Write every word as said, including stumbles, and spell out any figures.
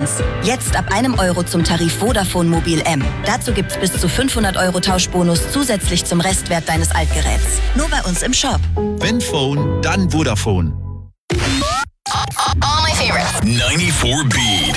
Chance. Jetzt ab einem Euro zum Tarif Vodafone Mobil M. Dazu gibt's bis zu fünfhundert Euro Tauschbonus zusätzlich zum Restwert deines Altgeräts. Nur bei uns im Shop. Wenn Phone, dann Vodafone. All my favorites. ninety-four B.